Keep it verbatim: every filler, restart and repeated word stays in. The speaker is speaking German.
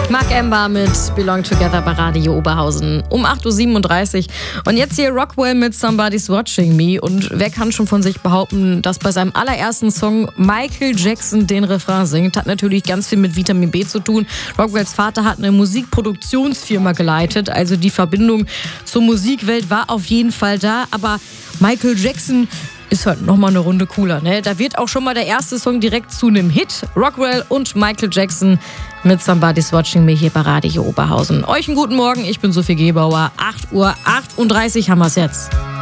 Mark Ember mit Belong Together bei Radio Oberhausen um acht Uhr siebenunddreißig. Und jetzt hier Rockwell mit Somebody's Watching Me. Und wer kann schon von sich behaupten, dass bei seinem allerersten Song Michael Jackson den Refrain singt? Hat natürlich ganz viel mit Vitamin B zu tun. Rockwells Vater hat eine Musikproduktionsfirma geleitet. Also die Verbindung zur Musikwelt war auf jeden Fall da. Aber Michael Jackson ist halt nochmal eine Runde cooler, ne? Da wird auch schon mal der erste Song direkt zu einem Hit. Rockwell und Michael Jackson mit Somebody's Watching Me hier bei Radio Oberhausen. Euch einen guten Morgen, ich bin Sophie Gebauer. acht Uhr achtunddreißig haben wir es jetzt.